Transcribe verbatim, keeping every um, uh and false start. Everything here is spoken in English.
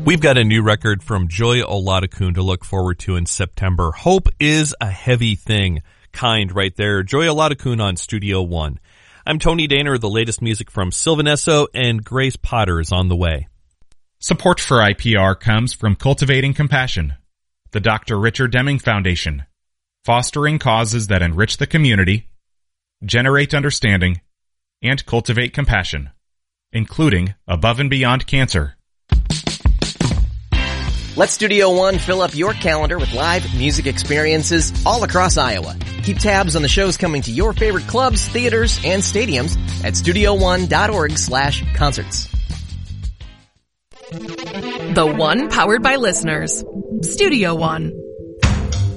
We've got a new record from Joy Oladokun to look forward to in September. Hope is a heavy thing. Kind right there. Joy Oladokun on Studio One. I'm Tony Daner. The latest music from Sylvan Esso and Grace Potter is on the way. Support for I P R comes from Cultivating Compassion, the Doctor Richard Deming Foundation, fostering causes that enrich the community, generate understanding, and cultivate compassion, including Above and Beyond Cancer. Let Studio One fill up your calendar with live music experiences all across Iowa. Keep tabs on the shows coming to your favorite clubs, theaters, and stadiums at studio one dot org slash concerts. The One powered by listeners. Studio One.